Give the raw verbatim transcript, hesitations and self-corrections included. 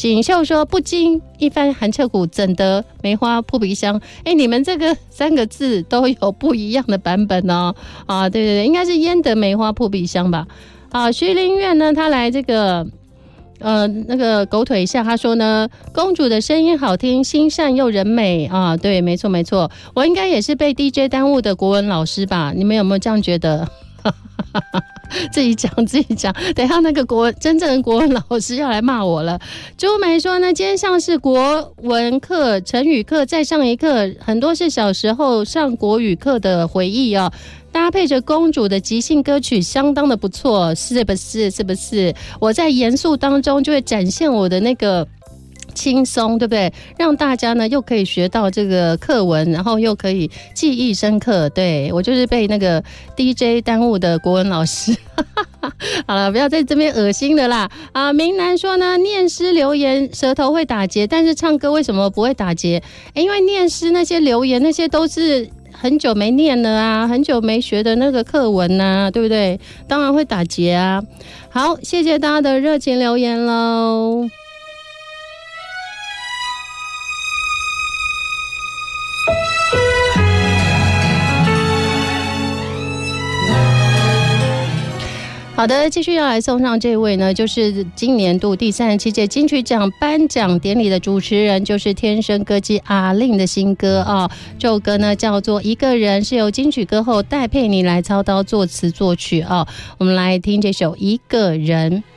锦绣说不经一番寒彻骨，怎得梅花扑鼻香？哎，你们这个三个字都有不一样的版本哦。啊，对对对，应该是焉得梅花扑鼻香吧？啊，徐林苑呢，他来这个。呃，那个狗腿下他说呢，公主的声音好听，心善又人美啊，对，没错没错，我应该也是被 D J 耽误的国文老师吧？你们有没有这样觉得？自己讲自己讲，等一下那个国文真正的国文老师要来骂我了。朱梅说呢，今天上是国文课、成语课，再上一课，很多是小时候上国语课的回忆啊。搭配着公主的即兴歌曲，相当的不错，是不是？是不是？我在严肃当中就会展现我的那个轻松，对不对？让大家呢又可以学到这个课文，然后又可以记忆深刻。对，我就是被那个 D J 耽误的国文老师。好了，不要在这边恶心的啦。啊，明南说呢，念诗留言舌头会打结，但是唱歌为什么不会打结？因为念诗那些留言那些都是很久没念了啊，很久没学的那个课文啊，对不对？当然会打结啊。好，谢谢大家的热情留言喽。好的，继续要来送上这位呢，就是今年度第三十七届金曲奖颁奖典礼的主持人，就是天生歌姬阿令的新歌啊。这首歌呢叫做《一个人》，是由金曲歌后戴佩妮来操刀作词作曲啊。我们来听这首《一个人》。